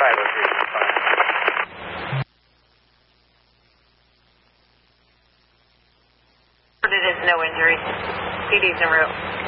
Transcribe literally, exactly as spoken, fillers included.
five oh three five. It is no injuries. C D's en route.